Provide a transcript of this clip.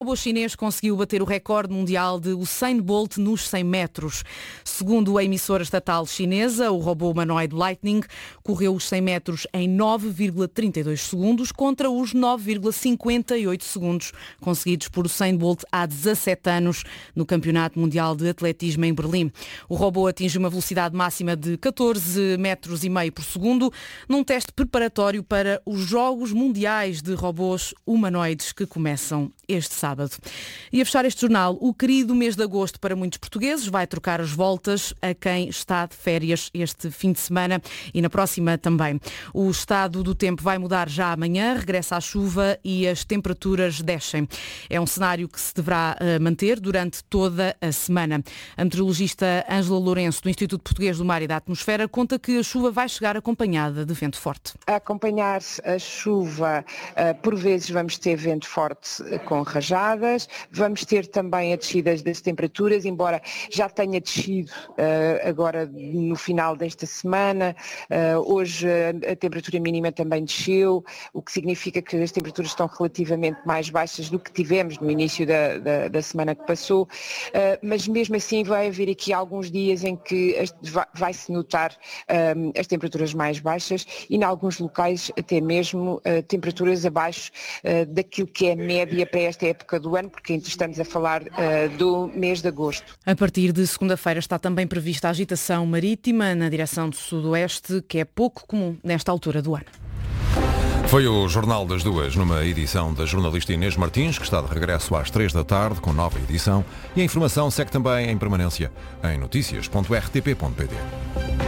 robô chinês conseguiu bater o recorde mundial de Usain Bolt nos 100 metros. Segundo a emissora estatal chinesa, o robô humanoide Lightning correu os 100 metros em 9,32 segundos contra os 9,58 segundos conseguidos por Usain Bolt há 17 anos no Campeonato Mundial de Atletismo em Berlim. O robô atinge uma velocidade máxima de 14,5 metros por segundo num teste preparatório para os Jogos Mundiais de Robôs Humanoides que começam este sábado. E a fechar este jornal, o querido mês de agosto para muitos portugueses vai trocar as voltas a quem está de férias este fim de semana e na próxima também. O estado do tempo vai mudar já amanhã, regressa a chuva e as temperaturas descem. É um cenário que se deverá manter durante toda a semana. A meteorologista Ângela Lourenço, do Instituto Português do Mar e da Atmosfera, conta que a chuva vai chegar acompanhada de vento forte. A acompanhar a chuva, por vezes vamos ter vento forte com rajadas, vamos ter também a descida das temperaturas, embora já tenha descido agora no final desta semana. Hoje a temperatura mínima também desceu, o que significa que as temperaturas estão relativamente mais baixas do que tivemos no início da semana que passou, mas mesmo assim vai haver aqui alguns dias em que vai-se notar as temperaturas mais baixas e em alguns locais até mesmo temperaturas abaixo daquilo que é média para esta época do ano, porque estamos a falar do mês de agosto. A partir de segunda-feira está também prevista a agitação marítima na direção do sudoeste, que é pouco comum nesta altura do ano. Foi o Jornal das Duas, numa edição da jornalista Inês Martins, que está de regresso às 3 da tarde, com nova edição. E a informação segue também em permanência em notícias.rtp.pt.